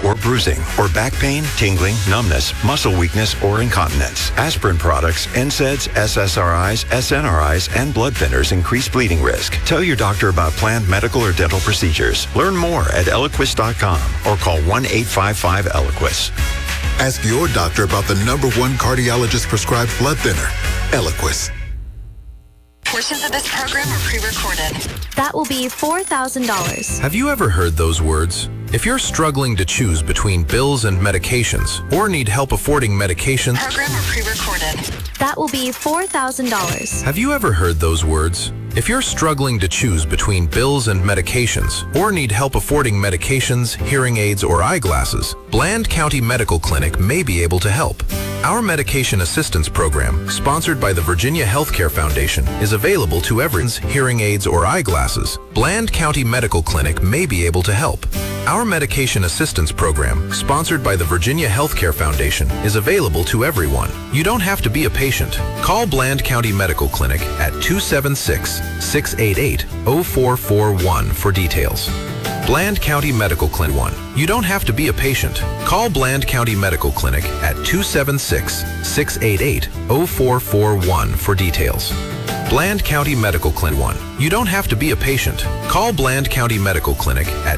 or bruising, or back pain, tingling, numbness, muscle weakness, or incontinence. Aspirin products, NSAIDs, SSRIs, SNRIs, and blood thinners increase bleeding risk. Tell your doctor about planned medical or dental procedures. Learn more at Eliquis.com or call 1-855-ELIQUIS. Ask your doctor about the #1 cardiologist prescribed blood thinner, Eliquis. Portions of this program are pre-recorded. That will be $4,000. Have you ever heard those words? If you're struggling to choose between bills and medications, or need help affording medications, Program are pre-recorded. That will be $4,000. have you ever heard those words? If you're struggling to choose between bills and medications, or need help affording medications, hearing aids, or eyeglasses, Bland County Medical Clinic may be able to help. Our medication assistance program, sponsored by the Virginia Healthcare Foundation, is available to everyone's hearing aids or eyeglasses. Bland County Medical Clinic may be able to help. Our medication assistance program, sponsored by the Virginia Healthcare Foundation, is available to everyone. You don't have to be a patient. Call Bland County Medical Clinic at 276-688-0441 for details. Bland County Medical Clinic 1. You don't have to be a patient. Call Bland County Medical Clinic at 276-688-0441 for details. Bland County Medical Clinic 1. You don't have to be a patient. Call Bland County Medical Clinic at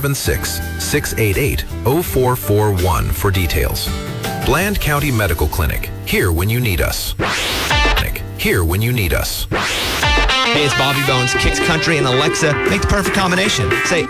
276-688-0441 for details. Bland County Medical Clinic. Here when you need us. Here when you need us. Hey, it's Bobby Bones. Kicks Country and Alexa make the perfect combination. Say